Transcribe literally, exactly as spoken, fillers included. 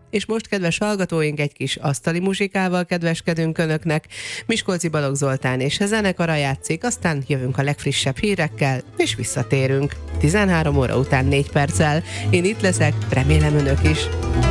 És most, kedves hallgatóink, egy kis asztali muzsikával kedveskedünk önöknek. Miskolci Balogh Zoltán és a zenekara játszik, aztán jövünk a legfrissebb hírekkel, és visszatérünk. tizenhárom óra után négy perccel. Én itt leszek, remélem önök is.